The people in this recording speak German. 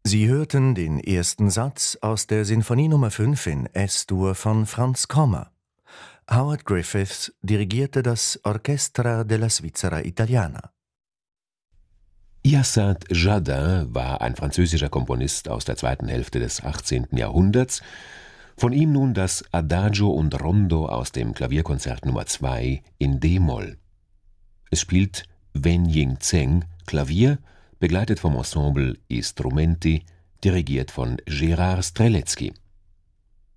Sie hörten den ersten Satz aus der Sinfonie Nummer 5 in S-Dur von Franz Kommer. Howard Griffiths dirigierte das Orchestra della Svizzera Italiana. Hyacinthe Jardin war ein französischer Komponist aus der zweiten Hälfte des 18. Jahrhunderts. Von ihm nun das Adagio und Rondo aus dem Klavierkonzert Nummer 2 in d-Moll. Es spielt Wen Ying Tseng Klavier, begleitet vom Ensemble I Strumenti, dirigiert von Gérard Streletzky.